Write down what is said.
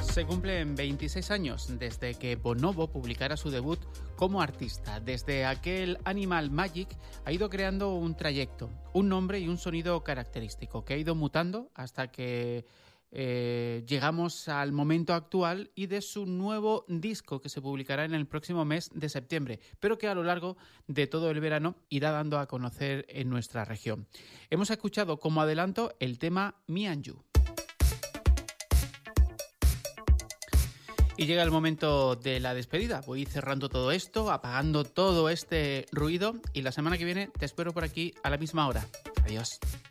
Se cumplen 26 años desde que Bonobo publicara su debut como artista. Desde aquel Animal Magic ha ido creando un trayecto, un nombre y un sonido característico que ha ido mutando hasta que llegamos al momento actual y de su nuevo disco que se publicará en el próximo mes de septiembre, pero que a lo largo de todo el verano irá dando a conocer en nuestra región. Hemos escuchado como adelanto el tema Me and You. Y llega el momento de la despedida. Voy cerrando todo esto, apagando todo este ruido y la semana que viene te espero por aquí a la misma hora. Adiós.